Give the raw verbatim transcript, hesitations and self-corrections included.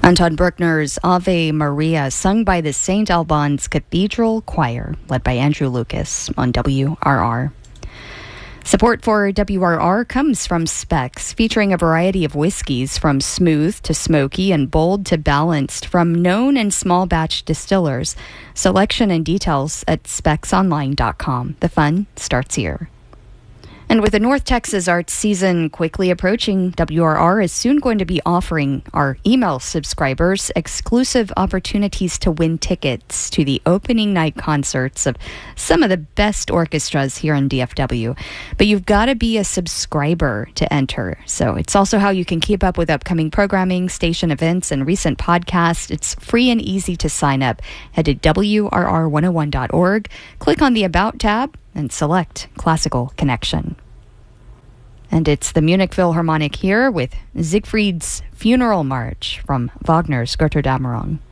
Anton Bruckner's Ave Maria, sung by the Saint Albans Cathedral Choir, led by Andrew Lucas on W R R. Support for W R R comes from Specs, featuring a variety of whiskeys from smooth to smoky and bold to balanced from known and small batch distillers. Selection and details at specs online dot com. The fun starts here. And with the North Texas arts season quickly approaching, W R R is soon going to be offering our email subscribers exclusive opportunities to win tickets to the opening night concerts of some of the best orchestras here in D F W. But you've got to be a subscriber to enter. So it's also how you can keep up with upcoming programming, station events, and recent podcasts. It's free and easy to sign up. Head to W R R one oh one dot org, click on the About tab, and select Classical Connection. And it's the Munich Philharmonic here with Siegfried's Funeral March from Wagner's Götterdämmerung.